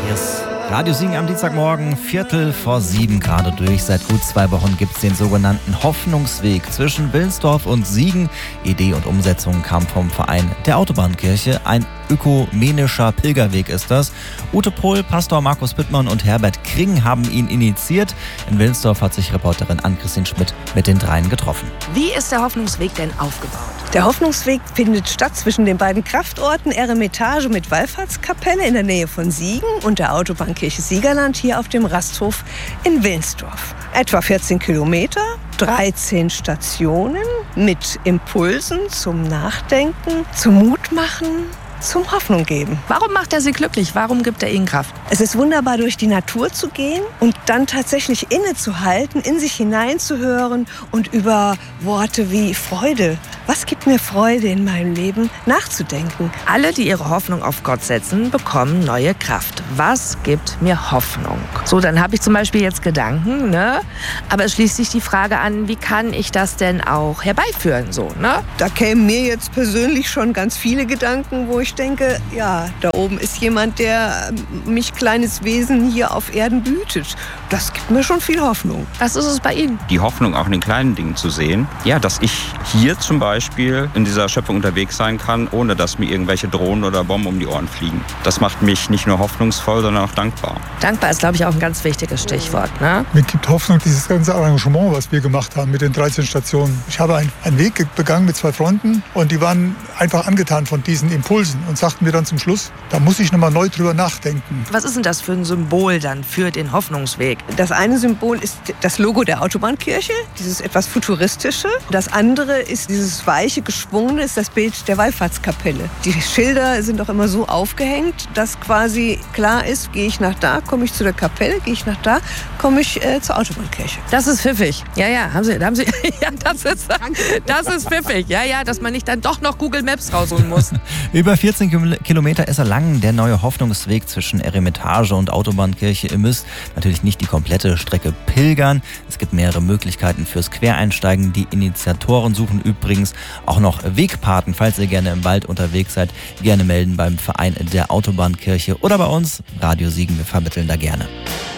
Hier ist Radio Siegen am Dienstagmorgen, 6:45 gerade durch. Seit gut 2 Wochen gibt es den sogenannten Hoffnungsweg zwischen Wilnsdorf und Siegen. Idee und Umsetzung kam vom Verein der Autobahnkirche. Ein ökumenischer Pilgerweg ist das. Ute Pohl, Pastor Markus Büttmann und Herbert Kring haben ihn initiiert. In Wilnsdorf hat sich Reporterin Ann-Christine Schmidt mit den dreien getroffen. Wie ist der Hoffnungsweg denn aufgebaut? Der Hoffnungsweg findet statt zwischen den beiden Kraftorten Eremitage mit Wallfahrtskapelle in der Nähe von Siegen und der Autobahnkirche Siegerland hier auf dem Rasthof in Wilnsdorf. Etwa 14 Kilometer, 13 Stationen mit Impulsen zum Nachdenken, zum Mutmachen, zum Hoffnung geben. Warum macht er Sie glücklich? Warum gibt er Ihnen Kraft? Es ist wunderbar, durch die Natur zu gehen und dann tatsächlich innezuhalten, in sich hineinzuhören und über Worte wie Freude, was gibt mir Freude in meinem Leben, nachzudenken. Alle, die ihre Hoffnung auf Gott setzen, bekommen neue Kraft. Was gibt mir Hoffnung? So, dann habe ich zum Beispiel jetzt Gedanken, ne? Aber es schließt sich die Frage an, wie kann ich das denn auch herbeiführen, so, ne? Da kämen mir jetzt persönlich schon ganz viele Gedanken, wo ich denke, ja, da oben ist jemand, der mich, kleines Wesen, hier auf Erden behütet. Das gibt mir schon viel Hoffnung. Was ist es bei Ihnen? Die Hoffnung auch in den kleinen Dingen zu sehen. Ja, dass ich hier zum Beispiel in dieser Schöpfung unterwegs sein kann, ohne dass mir irgendwelche Drohnen oder Bomben um die Ohren fliegen. Das macht mich nicht nur hoffnungsvoll, sondern auch dankbar. Dankbar ist, glaube ich, auch ein ganz wichtiges Stichwort, ne? Mir gibt Hoffnung dieses ganze Arrangement, was wir gemacht haben mit den 13 Stationen. Ich habe einen Weg begangen mit 2 Freunden und die waren einfach angetan von diesen Impulsen und sagten mir dann zum Schluss, da muss ich nochmal neu drüber nachdenken. Was ist denn das für ein Symbol dann für den Hoffnungsweg? Das eine Symbol ist das Logo der Autobahnkirche, dieses etwas futuristische. Das andere ist dieses weiche, geschwungene, ist das Bild der Wallfahrtskapelle. Die Schilder sind auch immer so aufgehängt, dass quasi klar ist, gehe ich nach da, komme ich zu der Kapelle, gehe ich nach da, komme ich zur Autobahnkirche. Das ist pfiffig. Ja, haben Sie ja, das ist pfiffig. Ja, dass man nicht dann doch noch Google Maps rausholen muss. Über 14 Kilometer ist er lang, der neue Hoffnungsweg zwischen Eremitage und Autobahnkirche. Ihr müsst natürlich nicht die komplette Strecke pilgern. Es gibt mehrere Möglichkeiten fürs Quereinsteigen. Die Initiatoren suchen übrigens auch noch Wegpaten. Falls ihr gerne im Wald unterwegs seid, gerne melden beim Verein der Autobahnkirche oder bei uns, Radio Siegen. Wir vermitteln da gerne.